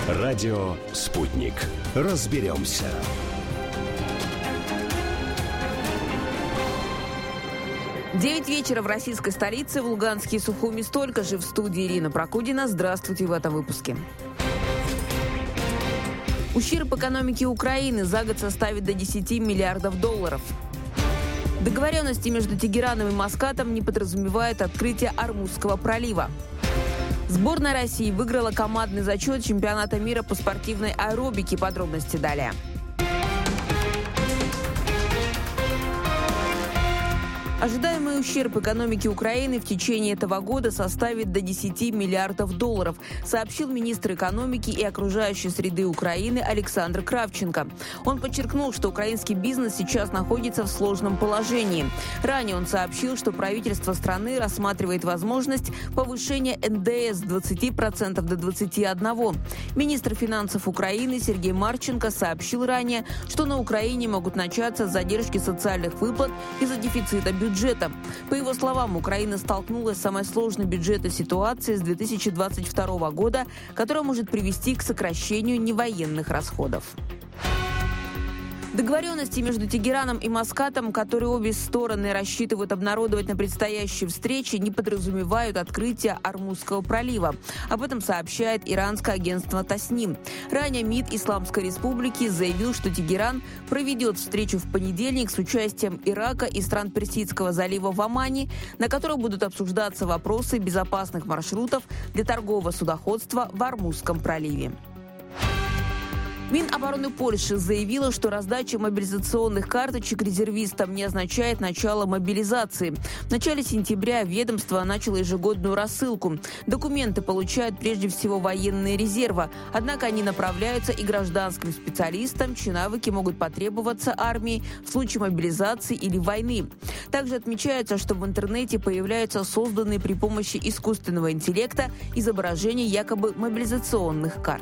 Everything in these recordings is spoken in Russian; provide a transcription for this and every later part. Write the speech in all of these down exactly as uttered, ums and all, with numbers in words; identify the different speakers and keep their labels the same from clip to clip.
Speaker 1: Радио «Спутник». Разберемся.
Speaker 2: Девять вечера в российской столице, в Луганске и Сухуми столько же. В студии Ирина Прокудина. Здравствуйте в этом выпуске. Ущерб экономике Украины за год составит до десяти миллиардов долларов. Договоренности между Тегераном и Маскатом не подразумевают открытие Ормузского пролива. Сборная России выиграла командный зачет чемпионата мира по спортивной аэробике. Подробности далее. Ожидаемый ущерб экономике Украины в течение этого года составит до десяти миллиардов долларов, сообщил министр экономики и окружающей среды Украины Александр Кравченко. Он подчеркнул, что украинский бизнес сейчас находится в сложном положении. Ранее он сообщил, что правительство страны рассматривает возможность повышения эн дэ эс с двадцати процентов до двадцати одного процента. Министр финансов Украины Сергей Марченко сообщил ранее, что на Украине могут начаться задержки социальных выплат из-за дефицита бюджета. бюджета. По его словам, Украина столкнулась с самой сложной бюджетной ситуацией с две тысячи двадцать второго года, которая может привести к сокращению невоенных расходов. Договоренности между Тегераном и Маскатом, которые обе стороны рассчитывают обнародовать на предстоящей встрече, не подразумевают открытие Ормузского пролива. Об этом сообщает иранское агентство Тасним. Ранее МИД Исламской Республики заявил, что Тегеран проведет встречу в понедельник с участием Ирака и стран Персидского залива в Омане, на которой будут обсуждаться вопросы безопасных маршрутов для торгового судоходства в Ормузском проливе. Минобороны Польши заявила, что раздача мобилизационных карточек резервистам не означает начало мобилизации. В начале сентября ведомство начало ежегодную рассылку. Документы получают прежде всего военные резервы, однако они направляются и гражданским специалистам, чьи навыки могут потребоваться армии в случае мобилизации или войны. Также отмечается, что в интернете появляются созданные при помощи искусственного интеллекта изображения якобы мобилизационных карт.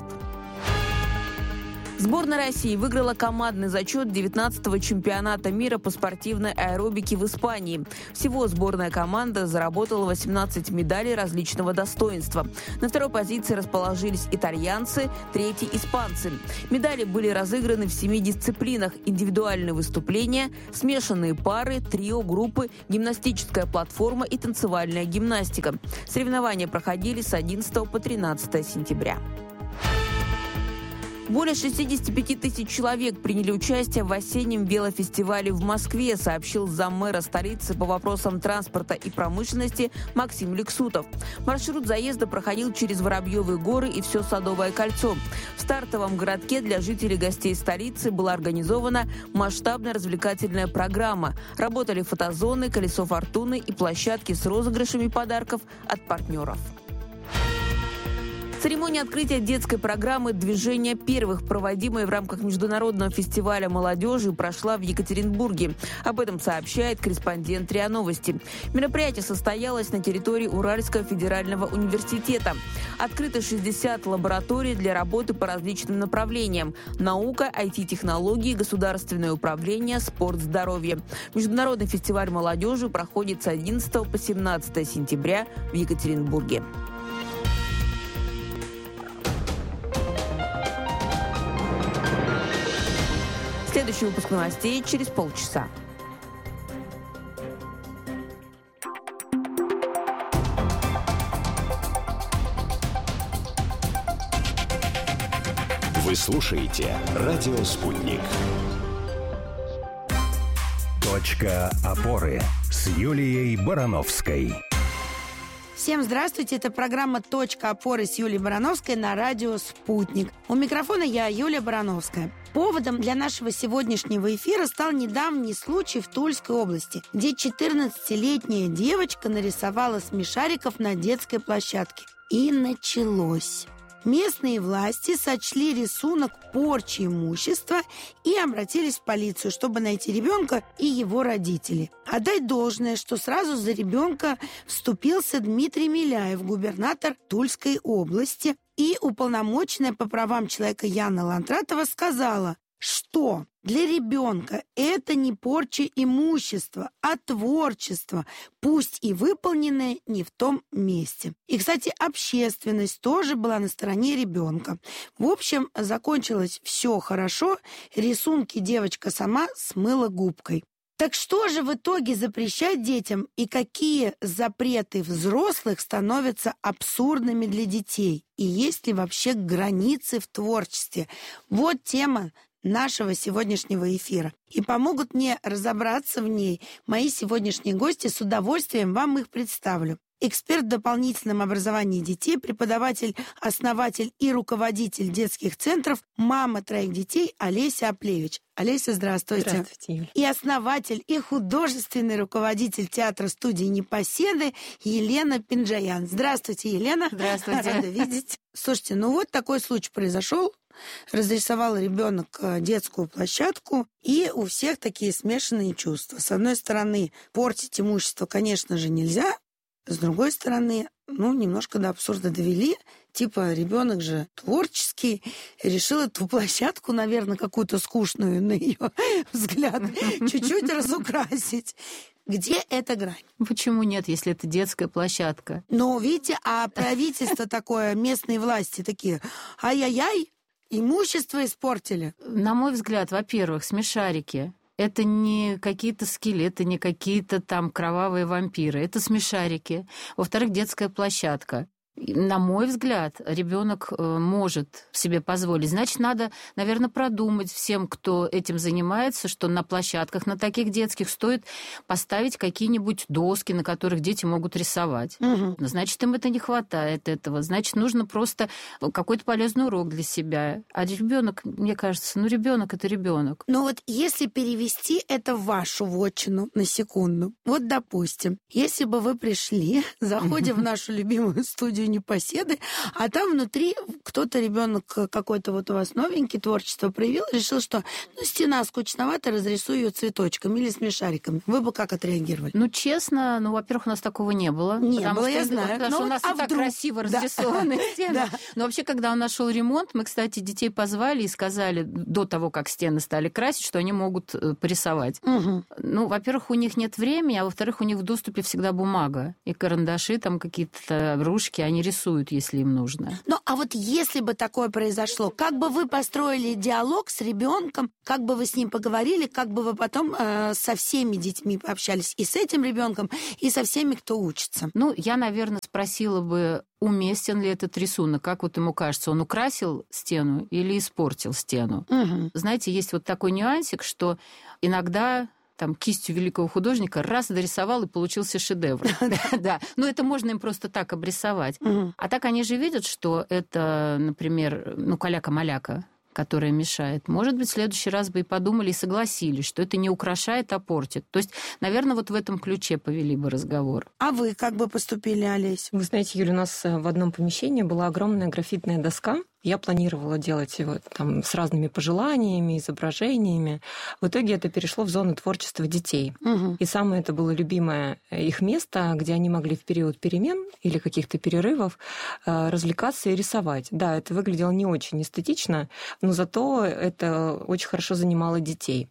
Speaker 2: Сборная России выиграла командный зачет девятнадцатого чемпионата мира по спортивной аэробике в Испании. Всего сборная команда заработала восемнадцать медалей различного достоинства. На второй позиции расположились итальянцы, третий – испанцы. Медали были разыграны в семи дисциплинах: индивидуальные выступления, смешанные пары, трио, группы, гимнастическая платформа и танцевальная гимнастика. Соревнования проходили с одиннадцатого по тринадцатое сентября. Более шестидесяти пяти тысяч человек приняли участие в осеннем велофестивале в Москве, сообщил заммэра столицы по вопросам транспорта и промышленности Максим Лексутов. Маршрут заезда проходил через Воробьевые горы и все Садовое кольцо. В стартовом городке для жителей и гостей столицы была организована масштабная развлекательная программа. Работали фотозоны, колесо фортуны и площадки с розыгрышами подарков от партнеров. Церемония открытия детской программы «Движение первых», проводимой в рамках Международного фестиваля молодежи, прошла в Екатеринбурге. Об этом сообщает корреспондент РИА Новости. Мероприятие состоялось на территории Уральского федерального университета. Открыто шестьдесят лабораторий для работы по различным направлениям: наука, ай ти-технологии, государственное управление, спорт, здоровье. Международный фестиваль молодежи проходит с одиннадцатого по семнадцатое сентября в Екатеринбурге. Следующий выпуск новостей через полчаса.
Speaker 1: Вы слушаете «Радио Спутник». Точка опоры с Юлией Барановской.
Speaker 3: Всем здравствуйте, это программа «Точка опоры» с Юлией Барановской на радио «Спутник». У микрофона я, Юлия Барановская. Поводом для нашего сегодняшнего эфира стал недавний случай в Тульской области, где четырнадцатилетняя девочка нарисовала смешариков на детской площадке. И началось. Местные власти сочли рисунок порчей имущества и обратились в полицию, чтобы найти ребенка и его родителей. Отдать должное, что сразу за ребенка вступился Дмитрий Миляев, губернатор Тульской области, и уполномоченная по правам человека Яна Лантратова сказала, что для ребенка это не порча имущества, а творчество, пусть и выполненное не в том месте. И, кстати, общественность тоже была на стороне ребенка. В общем, закончилось все хорошо, рисунки девочка сама смыла губкой. Так что же в итоге запрещать детям и какие запреты взрослых становятся абсурдными для детей? И есть ли вообще границы в творчестве? Вот тема нашего сегодняшнего эфира. И помогут мне разобраться в ней мои сегодняшние гости. С удовольствием вам их представлю. Эксперт в дополнительном образовании детей, преподаватель, основатель и руководитель детских центров, мама троих детей Олеся Аплевич. Олеся, здравствуйте.
Speaker 4: Здравствуйте, Юля.
Speaker 3: И основатель, и художественный руководитель театра-студии «Непоседы» Елена Пинджаян. Здравствуйте, Елена.
Speaker 4: Здравствуйте.
Speaker 3: Рада видеть. Слушайте, ну вот такой случай произошел. Разрисовал ребенок детскую площадку, и у всех такие смешанные чувства. С одной стороны, портить имущество, конечно же, нельзя. С другой стороны, ну, немножко до абсурда довели. Типа, ребенок же творческий, решил эту площадку, наверное, какую-то скучную, на ее взгляд, чуть-чуть разукрасить. Где эта грань?
Speaker 4: Почему нет, если это детская площадка?
Speaker 3: Ну, видите, а правительство такое, местные власти такие, ай-яй-яй, имущество испортили.
Speaker 4: На мой взгляд, во-первых, смешарики. Это не какие-то скелеты, не какие-то там кровавые вампиры. Это смешарики. Во-вторых, детская площадка. На мой взгляд, ребенок может себе позволить. Значит, надо, наверное, продумать всем, кто этим занимается, что на площадках, на таких детских, стоит поставить какие-нибудь доски, на которых дети могут рисовать.
Speaker 3: Угу.
Speaker 4: Значит, им это не хватает этого. Значит, нужно просто какой-то полезный урок для себя. А ребенок, мне кажется, ну, ребенок это ребенок.
Speaker 3: Но вот если перевести это в вашу вотчину на секунду, вот, допустим, если бы вы пришли, заходя в нашу любимую студию «Непоседы», а там внутри кто-то, ребенок какой-то вот у вас новенький, творчество проявил, решил, что ну, стена скучновата, разрисую ее цветочками или смешариками. Вы бы как отреагировали?
Speaker 4: Ну, честно, ну, во-первых, у нас такого не было.
Speaker 3: Не
Speaker 4: потому
Speaker 3: было,
Speaker 4: что,
Speaker 3: я знаю.
Speaker 4: Потому
Speaker 3: Но
Speaker 4: что
Speaker 3: вот,
Speaker 4: у нас
Speaker 3: а
Speaker 4: и так
Speaker 3: вдруг?
Speaker 4: красиво
Speaker 3: Да.
Speaker 4: разрисованы стены.
Speaker 3: Да.
Speaker 4: Но вообще, когда у нас шел ремонт, мы, кстати, детей позвали и сказали до того, как стены стали красить, что они могут порисовать.
Speaker 3: Угу.
Speaker 4: Ну, во-первых, у них нет времени, а во-вторых, у них в доступе всегда бумага. И карандаши, там какие-то ручки, они рисуют, если им нужно.
Speaker 3: Ну, а вот если бы такое произошло, как бы вы построили диалог с ребенком, как бы вы с ним поговорили, как бы вы потом э, со всеми детьми пообщались, и с этим ребенком, и со всеми, кто учится?
Speaker 4: Ну, я, наверное, спросила бы, уместен ли этот рисунок, как вот ему кажется, он украсил стену или испортил стену.
Speaker 3: Угу.
Speaker 4: Знаете, есть вот такой нюансик, что иногда там кистью великого художника раз дорисовал, и получился шедевр. Да, но это можно им просто так обрисовать. А так они же видят, что это, например, ну, каляка-маляка, которая мешает. Может быть, в следующий раз бы и подумали, и согласились, что это не украшает, а портит. То есть, наверное, вот в этом ключе повели бы разговор.
Speaker 3: А вы как бы поступили, Олесь?
Speaker 5: Вы знаете, Юля, у нас в одном помещении была огромная графитная доска. Я планировала делать его там с разными пожеланиями, изображениями. В итоге это перешло в зону творчества детей.
Speaker 3: Угу.
Speaker 5: И самое это было любимое их место, где они могли в период перемен или каких-то перерывов развлекаться и рисовать. Да, это выглядело не очень эстетично, но зато это очень хорошо занимало детей.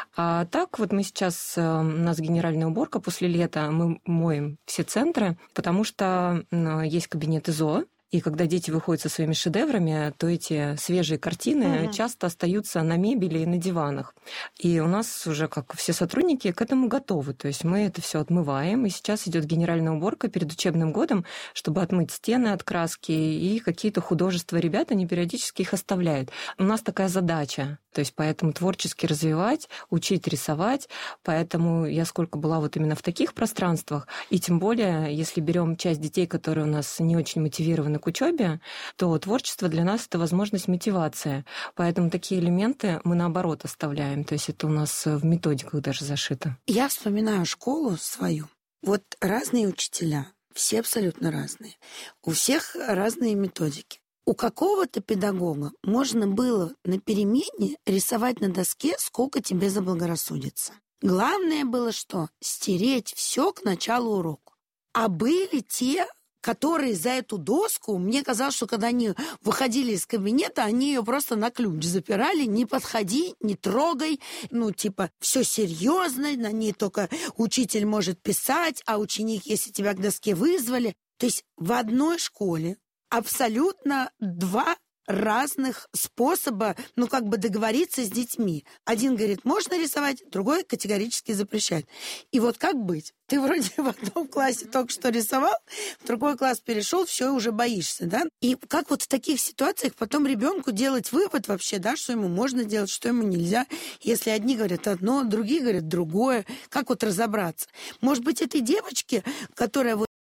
Speaker 5: А так вот мы сейчас, у нас генеральная уборка после лета, мы моем все центры, потому что есть кабинет ИЗО. И когда дети выходят со своими шедеврами, то эти свежие картины угу. часто остаются на мебели и на диванах. И у нас уже, как все сотрудники, к этому готовы. То есть мы это все отмываем. И сейчас идет генеральная уборка перед учебным годом, чтобы отмыть стены от краски и какие-то художества ребят, они периодически их оставляют. У нас такая задача. То есть поэтому творчески развивать, учить рисовать. Поэтому я сколько была вот именно в таких пространствах, и тем более, если берем часть детей, которые у нас не очень мотивированы к учебе, то творчество для нас — это возможность мотивации. Поэтому такие элементы мы, наоборот, оставляем. То есть это у нас в методиках даже зашито.
Speaker 3: Я вспоминаю школу свою. Вот разные учителя, все абсолютно разные. У всех разные методики. У какого-то педагога можно было на перемене рисовать на доске, сколько тебе заблагорассудится. Главное было что? Стереть все к началу урока. А были те, которые за эту доску, мне казалось, что когда они выходили из кабинета, они ее просто на ключ запирали, не подходи, не трогай, ну, типа, все серьезно, на ней только учитель может писать, а ученик, если тебя к доске вызвали. То есть в одной школе абсолютно два разных способа, ну, как бы договориться с детьми. Один говорит, можно рисовать, другой категорически запрещает. И вот как быть? Ты вроде в одном классе только что рисовал, в другой класс перешел, все, уже боишься, да? И как вот в таких ситуациях потом ребенку делать вывод вообще, да, что ему можно делать, что ему нельзя, если одни говорят одно, другие говорят другое. Как вот разобраться? Может быть, этой девочке, которая вот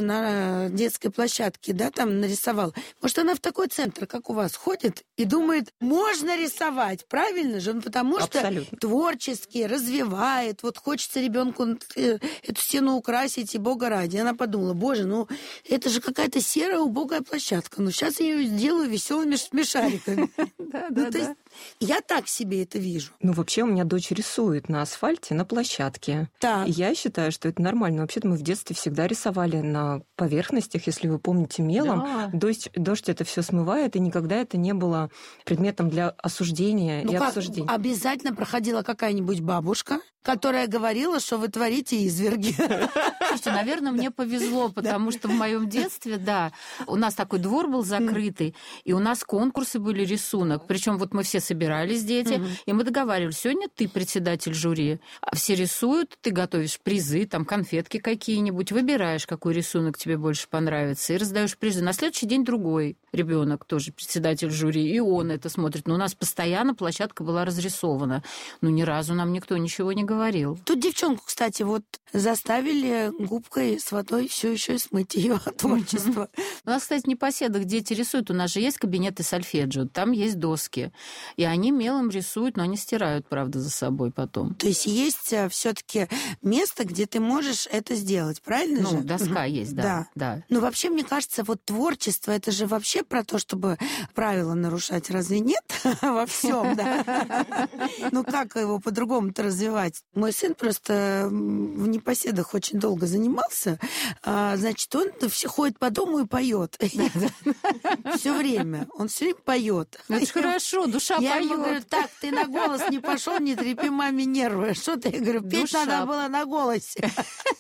Speaker 3: на детской площадке, да, там нарисовал. Может, она в такой центр, как у вас, ходит и думает, можно рисовать, правильно же? Ну, потому Абсолютно. Что творчески развивает, вот хочется ребенку эту стену украсить, и бога ради. Она подумала, боже, ну, это же какая-то серая убогая площадка, ну, сейчас я ее сделаю веселыми смешариками. Да, да, да. Я так себе это вижу.
Speaker 5: Ну, вообще, у меня дочь рисует на асфальте, на площадке.
Speaker 3: Так.
Speaker 5: И я считаю, что это нормально. Вообще-то мы в детстве всегда рисовали на поверхностях, если вы помните, мелом. Да. Дождь, дождь это все смывает, и никогда это не было предметом для осуждения
Speaker 3: ну
Speaker 5: и
Speaker 3: как,
Speaker 5: обсуждения.
Speaker 3: Обязательно проходила какая-нибудь бабушка, которая говорила, что вы творите изверги.
Speaker 4: Слушайте, наверное, мне повезло, потому что в моем детстве, да, у нас такой двор был закрытый, и у нас конкурсы были рисунок. Причем вот мы все собирались, дети, mm-hmm. и мы договаривались, сегодня ты председатель жюри, а все рисуют, ты готовишь призы, там конфетки какие-нибудь, выбираешь, какой рисунок тебе больше понравится, и раздаешь призы. На следующий день другой ребенок тоже председатель жюри, и он это смотрит. Но у нас постоянно площадка была разрисована. Ну, ни разу нам никто ничего не говорил.
Speaker 3: Тут девчонку, кстати, вот заставили губкой с водой все еще и смыть ее творчество.
Speaker 4: У нас, кстати, в непоседах дети рисуют. У нас же есть кабинеты сольфеджио, там есть доски. И они мелом рисуют, но они стирают, правда, за собой потом.
Speaker 3: То есть есть все-таки место, где ты можешь это сделать, правильно
Speaker 4: ну,
Speaker 3: же?
Speaker 4: Ну, доска есть, да.
Speaker 3: да.
Speaker 4: да.
Speaker 3: Ну, вообще, мне кажется, вот творчество, это же вообще про то, чтобы правила нарушать. Разве нет? Во всем, да. Ну, как его по-другому-то развивать? Мой сын просто в непоседах очень долго занимался. Значит, он ходит по дому и поет. Все время. Он все время поет.
Speaker 4: Это хорошо, душа поет.
Speaker 3: Я ему говорю, так, ты на голос не пошел, не трепи маме нервы. Что ты? Я говорю, петь душа. Надо было на голосе.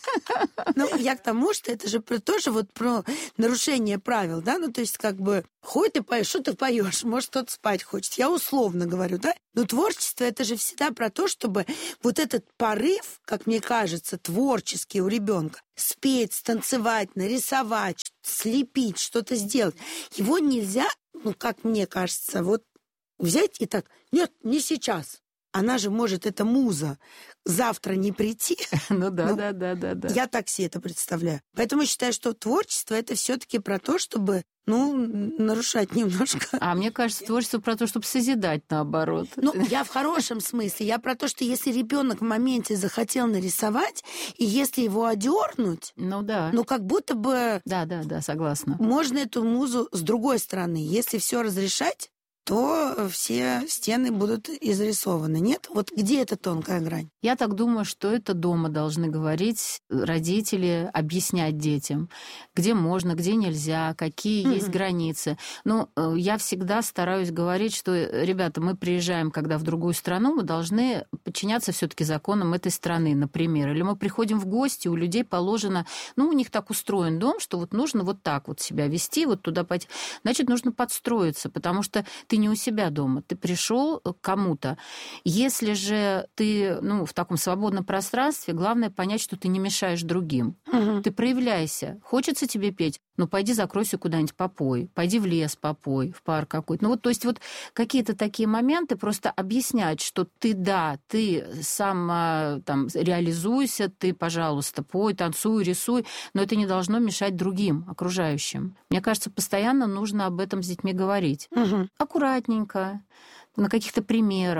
Speaker 3: Ну, я к тому, что это же тоже вот про нарушение правил, да? Ну, то есть, как бы, ходит и поешь, что ты поешь? Может, кто-то спать хочет. Я условно говорю, да? Но творчество, это же всегда про то, чтобы вот этот порыв, как мне кажется, творческий у ребенка, спеть, станцевать, нарисовать, слепить, что-то сделать, его нельзя, ну, как мне кажется, вот взять и так, нет, не сейчас. Она же может, эта муза, завтра не прийти.
Speaker 4: Ну да, да, да, да, да.
Speaker 3: Я так себе это представляю. Поэтому считаю, что творчество это все-таки про то, чтобы, ну, нарушать немножко.
Speaker 4: А мне кажется, творчество про то, чтобы созидать, наоборот.
Speaker 3: Ну, я в хорошем смысле. Я про то, что если ребенок в моменте захотел нарисовать, и если его одернуть,
Speaker 4: ну да,
Speaker 3: ну как будто бы.
Speaker 4: Да, да, да, согласна.
Speaker 3: Можно эту музу с другой стороны, если все разрешать, то все стены будут изрисованы. Нет? Вот где эта тонкая грань?
Speaker 4: Я так думаю, что это дома должны говорить родители, объяснять детям, где можно, где нельзя, какие mm-hmm. есть границы. Но я всегда стараюсь говорить, что, ребята, мы приезжаем, когда в другую страну, мы должны подчиняться все-таки законам этой страны, например. Или мы приходим в гости, у людей положено, ну, у них так устроен дом, что вот нужно вот так вот себя вести, вот туда пойти. Значит, нужно подстроиться, потому что ты не у себя дома, ты пришел к кому-то. Если же ты, ну, в таком свободном пространстве, главное понять, что ты не мешаешь другим. Угу. Ты проявляйся. Хочется тебе петь? Ну, пойди закройся куда-нибудь, попой. Пойди в лес, попой, в парк какой-то. Ну, вот, то есть вот какие-то такие моменты просто объяснять, что ты, да, ты сам там реализуйся, ты, пожалуйста, пой, танцуй, рисуй, но это не должно мешать другим, окружающим. Мне кажется, постоянно нужно об этом с детьми говорить.
Speaker 3: Угу.
Speaker 4: Аккуратненько, на каких-то примерах.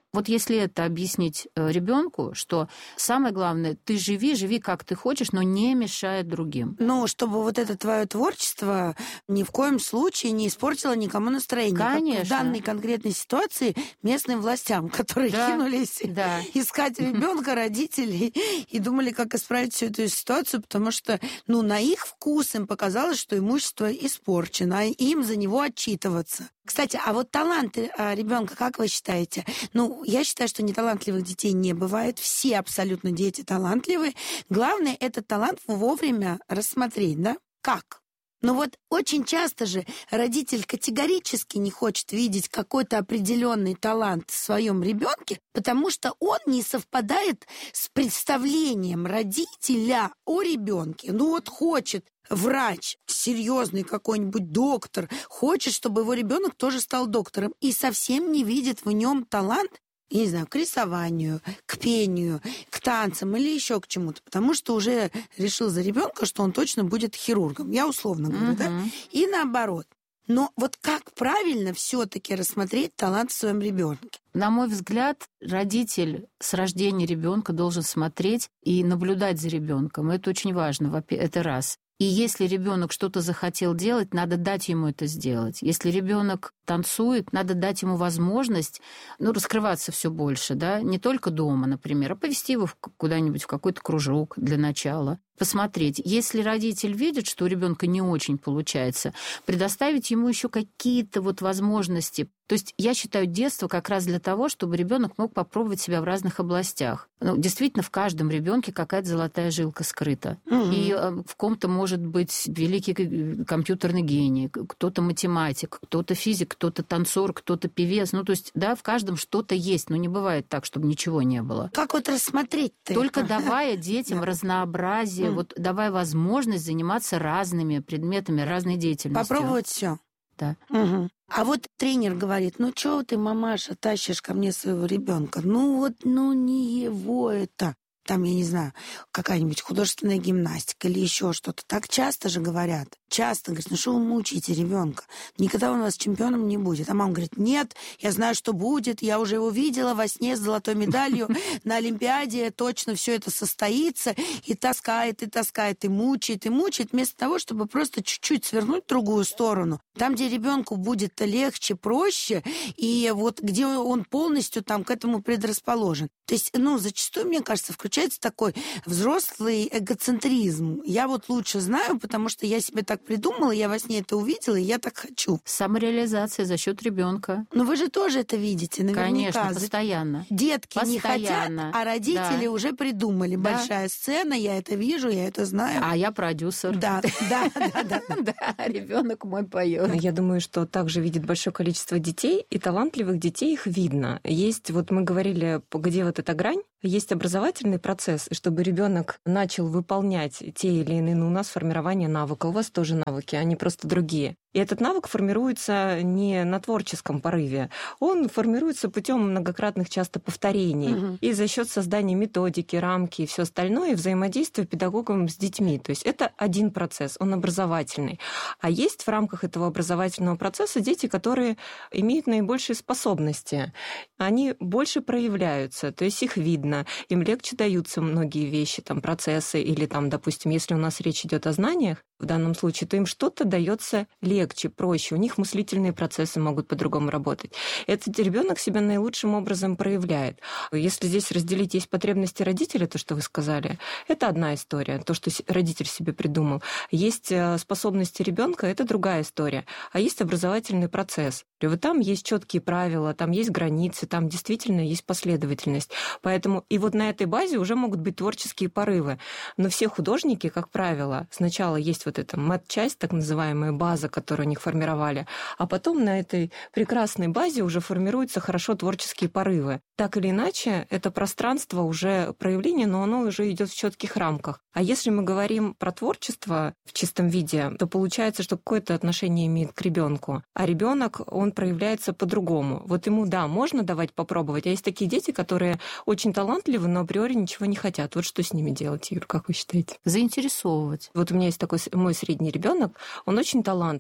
Speaker 4: Вот если это объяснить ребенку, что самое главное, ты живи, живи как ты хочешь, но не мешай другим.
Speaker 3: Ну, чтобы вот это твое творчество ни в коем случае не испортило никому настроение.
Speaker 4: Конечно.
Speaker 3: Как в данной конкретной ситуации местным властям, которые
Speaker 4: да.
Speaker 3: кинулись
Speaker 4: да.
Speaker 3: искать ребенка, родителей и думали, как исправить всю эту ситуацию, потому что, ну, на их вкус им показалось, что имущество испорчено, и им за него отчитываться. Кстати, а вот таланты ребенка, как вы считаете? Ну, я считаю, что неталантливых детей не бывает. Все абсолютно дети талантливые. Главное, этот талант вовремя рассмотреть, да? Как? Но вот очень часто же родитель категорически не хочет видеть какой-то определенный талант в своем ребенке, потому что он не совпадает с представлением родителя о ребенке. Ну вот хочет врач, серьезный какой-нибудь доктор, хочет, чтобы его ребенок тоже стал доктором, и совсем не видит в нем талант, я не знаю, к рисованию, к пению, к танцам или еще к чему-то, потому что уже решил за ребенка, что он точно будет хирургом. Я условно говорю, uh-huh. да? И наоборот. Но вот как правильно все-таки рассмотреть талант в своем ребенке?
Speaker 4: На мой взгляд, родитель с рождения ребенка должен смотреть и наблюдать за ребенком. Это очень важно. Это раз. И если ребенок что-то захотел делать, надо дать ему это сделать. Если ребенок танцует, надо дать ему возможность, ну, раскрываться все больше, да, не только дома, например, а повести его куда-нибудь в какой-то кружок для начала, посмотреть. Если родитель видит, что у ребенка не очень получается, предоставить ему еще какие-то вот возможности. То есть я считаю детство как раз для того, чтобы ребенок мог попробовать себя в разных областях. Ну, действительно, в каждом ребенке какая-то золотая жилка скрыта. Mm-hmm. И в ком-то может быть великий компьютерный гений, кто-то математик, кто-то физик, кто-то танцор, кто-то певец. Ну, то есть, да, в каждом что-то есть, но не бывает так, чтобы ничего не было.
Speaker 3: Как вот рассмотреть-то?
Speaker 4: Только давая детям разнообразие, вот давая возможность заниматься разными предметами, разной деятельностью.
Speaker 3: Попробовать все.
Speaker 4: Да.
Speaker 3: Угу. А вот тренер говорит, ну чё ты, мамаша, тащишь ко мне своего ребенка? Ну вот, ну не его это. Там, я не знаю, какая-нибудь художественная гимнастика или еще что-то. Так часто же говорят. Часто говорят, ну что вы мучаете ребенка? Никогда он у вас чемпионом не будет. А мама говорит, нет, я знаю, что будет. Я уже его видела во сне с золотой медалью на Олимпиаде. Точно все это состоится. И таскает, и таскает, и мучает, и мучает. Вместо того, чтобы просто чуть-чуть свернуть в другую сторону. Там, где ребенку будет легче, проще. И вот где он полностью там к этому предрасположен. То есть, ну, зачастую, мне кажется, включается такой взрослый эгоцентризм. Я вот лучше знаю, потому что я себе так придумала, я во сне это увидела, и я так хочу.
Speaker 4: Самореализация за счет ребенка.
Speaker 3: Но вы же тоже это видите, наверняка.
Speaker 4: Конечно, постоянно.
Speaker 3: Детки
Speaker 4: постоянно.
Speaker 3: не хотят, а родители да. уже придумали. Да. Большая сцена, я это вижу, я это знаю.
Speaker 4: А я продюсер.
Speaker 3: Да, да, да, да.
Speaker 4: Да, ребенок мой поет.
Speaker 5: Я думаю, что также видит большое количество детей, и талантливых детей их видно. Есть, вот мы говорили, где вот эта грань, есть образовательный процесс, и чтобы ребенок начал выполнять те или иные, ну, у нас формирование навыка, у вас тоже навыки, они просто другие. И этот навык формируется не на творческом порыве, он формируется путем многократных часто повторений угу. и за счет создания методики, рамки и все остальное, и взаимодействия педагогом с детьми. То есть это один процесс, он образовательный. А есть в рамках этого образовательного процесса дети, которые имеют наибольшие способности. Они больше проявляются, то есть их видно, им легче даются многие вещи, там, процессы, или, там, допустим, если у нас речь идет о знаниях, в данном случае, то им что-то дается легче, проще. У них мыслительные процессы могут по-другому работать. Этот ребенок себя наилучшим образом проявляет. Если здесь разделить, есть потребности родителя, то, что вы сказали, это одна история, то, что родитель себе придумал. Есть способности ребенка, это другая история. А есть образовательный процесс. И вот там есть четкие правила, там есть границы, там действительно есть последовательность. Поэтому и вот на этой базе уже могут быть творческие порывы. Но все художники, как правило, сначала есть вот эта мат-часть, так называемая база, которую у них формировали, а потом на этой прекрасной базе уже формируются хорошо творческие порывы. Так или иначе, это пространство уже проявления, но оно уже идет в четких рамках. А если мы говорим про творчество в чистом виде, то получается, что какое-то отношение имеет к ребенку, а ребенок, он проявляется по-другому. Вот ему, да, можно давать попробовать, а есть такие дети, которые очень талантливы, но априори ничего не хотят. Вот что с ними делать, Юр, как вы считаете?
Speaker 4: Заинтересовывать.
Speaker 5: Вот у меня есть такой мой средний ребенок, он очень талантлив.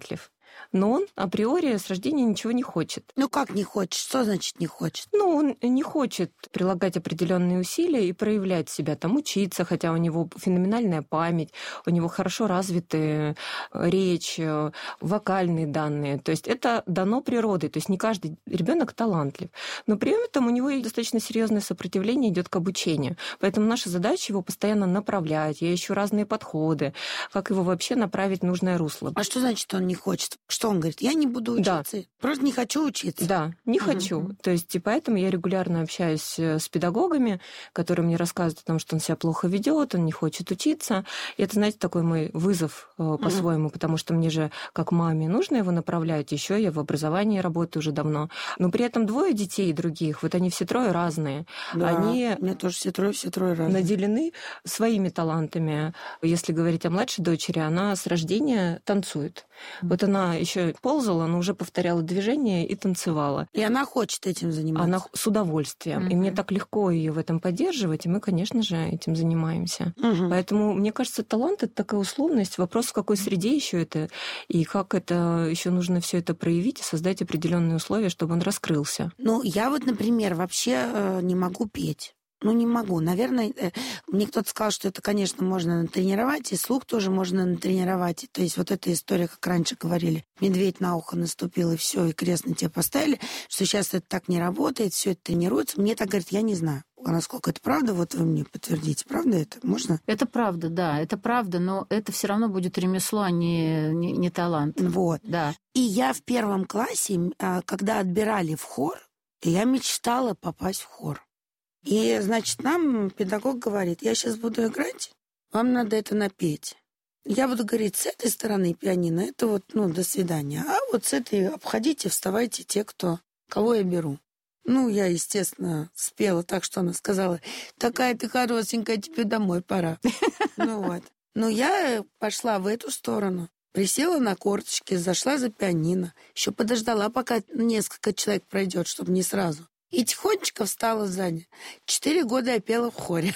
Speaker 5: но он априори с рождения ничего не хочет.
Speaker 3: Ну как не хочет? Что значит не хочет?
Speaker 5: Ну, он не хочет прилагать определенные усилия и проявлять себя, там, учиться, хотя у него феноменальная память, у него хорошо развитая речь, вокальные данные. То есть это дано природой. То есть не каждый ребенок талантлив. Но при этом у него достаточно серьезное сопротивление идет к обучению. Поэтому наша задача его постоянно направлять. Я ищу разные подходы, как его вообще направить в нужное русло.
Speaker 3: А что значит он не хочет? Что он говорит? Я не буду учиться. Да. Просто не хочу учиться.
Speaker 5: Да, не угу. хочу. То есть и поэтому я регулярно общаюсь с педагогами, которые мне рассказывают о том, что он себя плохо ведет, он не хочет учиться. И это, знаете, такой мой вызов э, по-своему, угу. потому что мне же, как маме, нужно его направлять. Еще я в образовании работаю уже давно. Но при этом двое детей других, вот они все трое разные.
Speaker 3: Да,
Speaker 5: они
Speaker 3: у меня тоже все трое, все трое разные.
Speaker 5: Наделены своими талантами. Если говорить о младшей дочери, она с рождения танцует. Вот она еще ползала, но уже повторяла движения и танцевала.
Speaker 3: И она хочет этим заниматься?
Speaker 5: Она с удовольствием. Mm-hmm. И мне так легко ее в этом поддерживать, и мы, конечно же, этим занимаемся. Mm-hmm. Поэтому, мне кажется, талант — это такая условность. Вопрос, в какой среде еще это, и как это еще нужно все это проявить и создать определенные условия, чтобы он раскрылся.
Speaker 3: Ну, я вот, например, вообще не могу петь. Ну, не могу. Наверное, мне кто-то сказал, что это, конечно, можно натренировать, и слух тоже можно натренировать. То есть вот эта история, как раньше говорили, медведь на ухо наступил, и все, и крест на тебя поставили, что сейчас это так не работает, все это тренируется. Мне так говорят, я не знаю. А насколько это правда, вот вы мне подтвердите, правда это? Можно?
Speaker 4: Это правда, да, это правда, но это все равно будет ремесло, а не, не, не талант.
Speaker 3: Вот.
Speaker 4: Да.
Speaker 3: И я в первом классе, когда отбирали в хор, я мечтала попасть в хор. И, значит, нам педагог говорит, я сейчас буду играть, вам надо это напеть. Я буду говорить, с этой стороны пианино, это вот, ну, до свидания. А вот с этой обходите, вставайте те, кто, кого я беру. Ну, я, естественно, спела так, что она сказала, такая ты хорошенькая, тебе домой пора. Ну вот. Но я пошла в эту сторону. Присела на корточки, зашла за пианино. Еще подождала, пока несколько человек пройдет, чтобы не сразу. И тихонечко встала сзади. Четыре года я пела в хоре.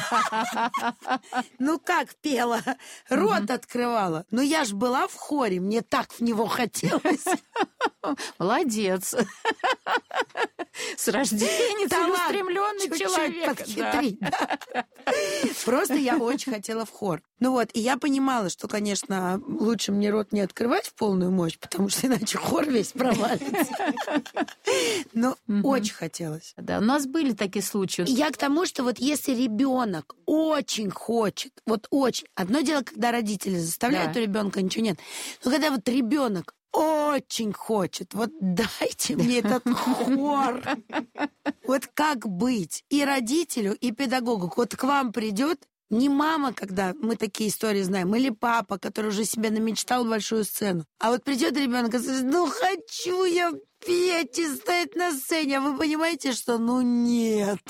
Speaker 3: Ну как пела? Рот открывала. Ну я ж была в хоре, мне так в него хотелось.
Speaker 4: Молодец. С рождения целеустремленный человек.
Speaker 3: Да. Просто я очень хотела в хор. Ну вот, и я понимала, что, конечно, лучше мне рот не открывать в полную мощь, потому что иначе хор весь провалится. Но угу. очень хотелось.
Speaker 4: Да, у нас были такие случаи.
Speaker 3: Я к тому, что вот если ребенок очень хочет, вот очень. Одно дело, когда родители заставляют, да. у ребенка ничего нет. Но когда вот ребенок очень хочет, вот дайте мне этот хор. Вот как быть и родителю, и педагогу? Вот к вам придет не мама, когда мы такие истории знаем, или папа, который уже себе намечтал большую сцену. А вот придет ребенок и скажет, ну хочу я петь и стоять на сцене. А вы понимаете, что ну нет.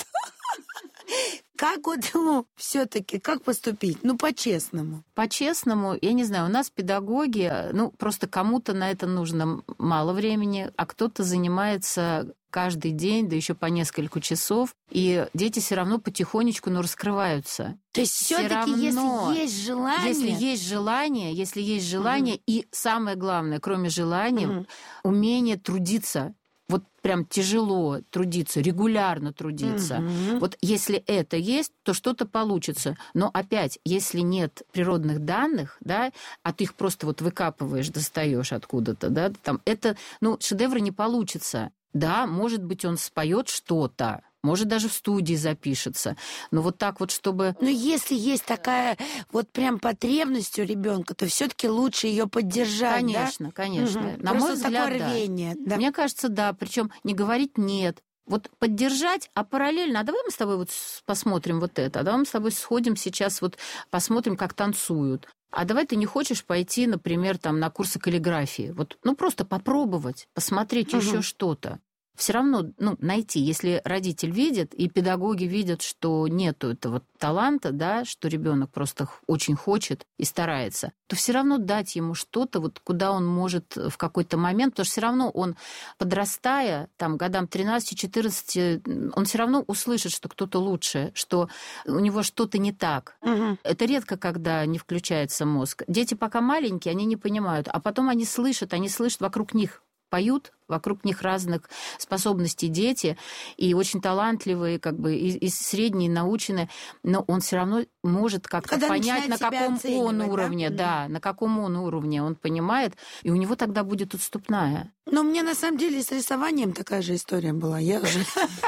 Speaker 3: Как вот ему все-таки, как поступить? Ну, по-честному.
Speaker 4: По-честному, я не знаю, у нас педагоги, ну, просто кому-то на это нужно мало времени, а кто-то занимается каждый день, да еще по несколько часов, и дети все равно потихонечку, ну, раскрываются.
Speaker 3: То есть все-таки, если есть желание...
Speaker 4: Если есть желание, если есть желание, угу. и самое главное, кроме желания, угу. умение трудиться. Вот прям тяжело трудиться, регулярно трудиться. Mm-hmm. Вот если это есть, то что-то получится. Но опять, если нет природных данных, да, а ты их просто вот выкапываешь, достаешь откуда-то, да, там, это, ну, шедевра не получится. Да, может быть, он споет что-то, может, даже в студии запишется. Но вот так вот, чтобы...
Speaker 3: Но если есть такая вот прям потребность у ребенка, то все-таки лучше ее поддержать.
Speaker 4: Конечно, да? конечно.
Speaker 3: Угу.
Speaker 4: На
Speaker 3: Просто
Speaker 4: мой взгляд,
Speaker 3: такое рвение.
Speaker 4: Да. Да. Мне кажется, да. Причем не говорить нет. Вот поддержать, а параллельно, а давай мы с тобой вот посмотрим вот это, а давай мы с тобой сходим сейчас, вот посмотрим, как танцуют. А давай ты не хочешь пойти, например, там, на курсы каллиграфии? Вот, ну, просто попробовать, посмотреть угу. еще что-то. все равно ну, найти, если родитель видит, и педагоги видят, что нету этого таланта, да, что ребенок просто очень хочет и старается, то все равно дать ему что-то, вот куда он может в какой-то момент, потому что все равно он, подрастая, там, годам тринадцати-четырнадцати, он все равно услышит, что кто-то лучше, что у него что-то не так. Угу. Это редко, когда не включается мозг. Дети пока маленькие, они не понимают, а потом они слышат, они слышат вокруг них, поют, вокруг них разных способностей дети, и очень талантливые, как бы, и, и средние, и научные, но он все равно может как-то Когда понять, на каком он уровне, да? да, на каком он уровне он понимает, и у него тогда будет отступная.
Speaker 3: Но у меня, на самом деле, с рисованием такая же история была. Я же...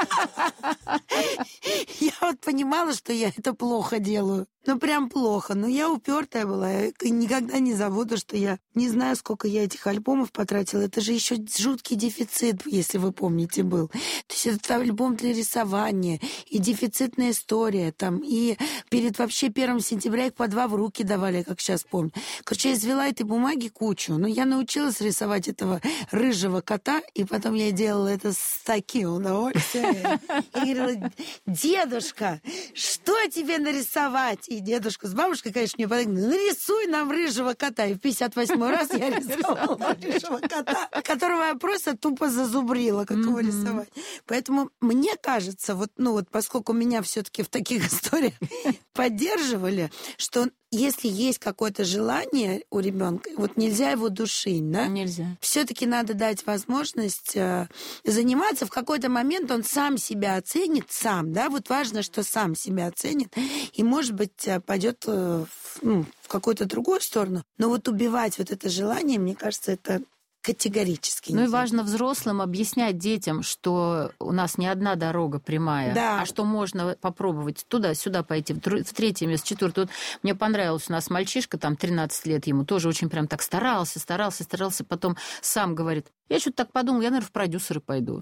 Speaker 3: Я вот понимала, что я это плохо делаю. Ну, прям плохо. Но я упертая была. Я никогда не забуду, что я не знаю, сколько я этих альбомов потратила. Это же еще жуткий дефицит, если вы помните, был. То есть это альбом для рисования, и дефицитная история там, и перед вообще первым сентября их по два в руки давали, как сейчас помню. Короче, я извела этой бумаги кучу. Но я научилась рисовать этого рыжего кота, и потом я делала это с таким удовольствием. И говорила: дедушка, что тебе нарисовать? И дедушка с бабушкой, конечно, мне подогнали: нарисуй нам рыжего кота. И в пятьдесят восьмой раз я рисовала рыжего кота, которого я просто тупо зазубрила, как его рисовать. Поэтому мне кажется, вот, ну вот, поскольку меня все-таки в таких историях поддерживали, что если есть какое-то желание у ребенка, вот нельзя его душить, да?
Speaker 4: Нельзя.
Speaker 3: Все-таки надо дать возможность э, заниматься. В какой-то момент он сам себя оценит, сам, да? Вот важно, что сам себя оценит, и, может быть, пойдет э, в, ну, в какую-то другую сторону. Но вот убивать вот это желание, мне кажется, это категорически.
Speaker 4: Ну и важно взрослым объяснять детям, что у нас не одна дорога прямая,
Speaker 3: да.
Speaker 4: а что можно попробовать туда-сюда пойти, в третье место, в четвертое. Вот мне понравилось, у нас мальчишка, там тринадцать лет ему, тоже очень прям так старался, старался, старался, потом сам говорит: я что-то так подумал, я, наверное, в продюсеры пойду.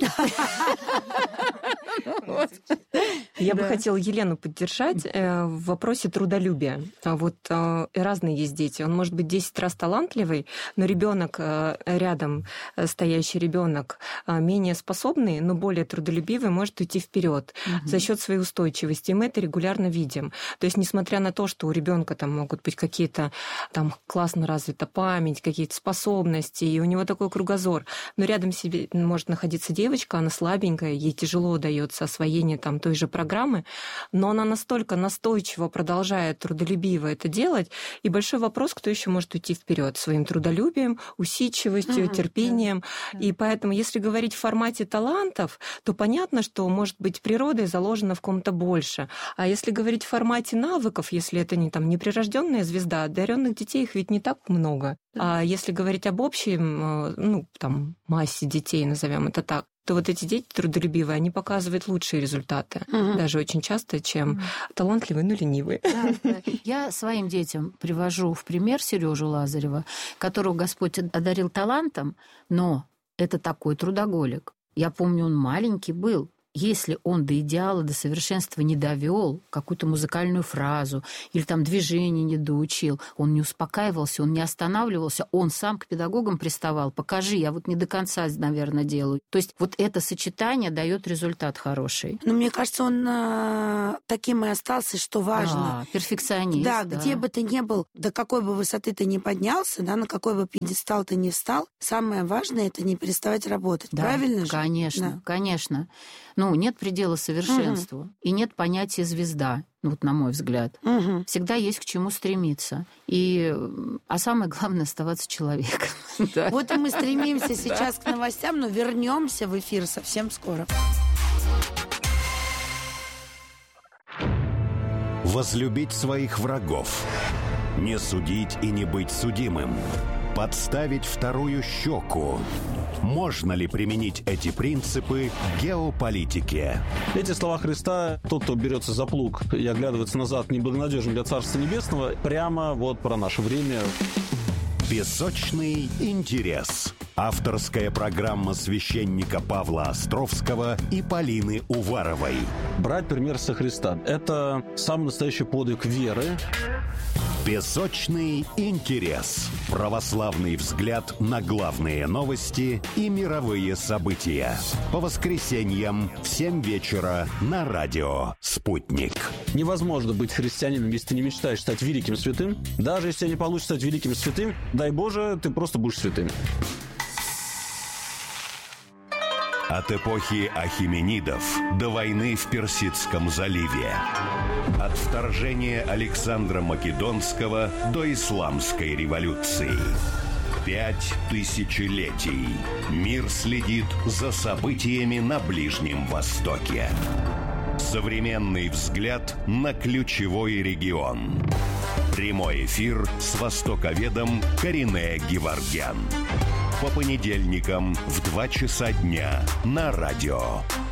Speaker 5: Я бы хотела Елену поддержать в вопросе трудолюбия. Вот разные есть дети. Он может быть десять раз талантливый, но ребенок, рядом стоящий ребенок, менее способный, но более трудолюбивый, может уйти вперед угу. за счет своей устойчивости. И мы это регулярно видим. То есть, несмотря на то, что у ребенка там могут быть какие-то там классно развита память, какие-то способности, и у него такой кругозор, но рядом себе может находиться девочка, она слабенькая, ей тяжело дается освоение там той же программы, но она настолько настойчиво продолжает трудолюбиво это делать, и большой вопрос, кто еще может уйти вперед своим трудолюбием, усидчивостью, mm-hmm. терпением. Yeah. И поэтому, если говорить в формате талантов, то понятно, что, может быть, природой заложено в ком-то больше. А если говорить в формате навыков, если это не там неприрожденная звезда, одаренных детей их ведь не так много. Mm-hmm. А если говорить об общей, ну, там, массе детей, назовем это так, то вот эти дети трудолюбивые, они показывают лучшие результаты, угу. даже очень часто, чем угу. талантливые, но ленивые.
Speaker 4: Да, да. Я своим детям привожу в пример Сережу Лазарева, которого Господь одарил талантом, но это такой трудоголик. Я помню, он маленький был. Если он до идеала, до совершенства не довел какую-то музыкальную фразу или там движение не доучил, он не успокаивался, он не останавливался, он сам к педагогам приставал: покажи, я вот не до конца, наверное, делаю. То есть вот это сочетание дает результат хороший.
Speaker 3: Ну, мне кажется, он а, таким и остался, что важно.
Speaker 4: А, перфекционист.
Speaker 3: Да,
Speaker 4: да,
Speaker 3: где бы ты ни был, до какой бы высоты ты ни поднялся, да, на какой бы пьедестал ты ни встал, самое важное — это не переставать работать.
Speaker 4: Да,
Speaker 3: правильно же?
Speaker 4: Конечно, да. конечно. Ну, нет предела совершенству, угу. и нет понятия звезда, ну, вот на мой взгляд.
Speaker 3: Угу.
Speaker 4: Всегда есть к чему стремиться. И... А самое главное — оставаться человеком.
Speaker 3: Вот и мы стремимся сейчас к новостям, но вернемся в эфир совсем скоро.
Speaker 1: Возлюбить своих врагов, не судить и не быть судимым, подставить вторую щеку. Можно ли применить эти принципы в геополитике?
Speaker 6: Эти слова Христа: тот, кто берется за плуг и оглядывается назад, неблагонадежен для Царства Небесного, прямо вот про наше время.
Speaker 1: Песочный интерес. Авторская программа священника Павла Островского и Полины Уваровой.
Speaker 6: Брать пример со Христа – это самый настоящий подвиг веры.
Speaker 1: Песочный интерес. Православный взгляд на главные новости и мировые события. По воскресеньям в семь вечера на радио «Спутник».
Speaker 6: Невозможно быть христианином, если ты не мечтаешь стать великим святым. Даже если тебе не получится стать великим святым, дай Боже, ты просто будешь святым.
Speaker 1: От эпохи ахименидов до войны в Персидском заливе. От вторжения Александра Македонского до исламской революции. Пять тысячелетий. Мир следит за событиями на Ближнем Востоке. Современный взгляд на ключевой регион. Прямой эфир с востоковедом Каринэ Геворгян. По понедельникам в два часа дня на радио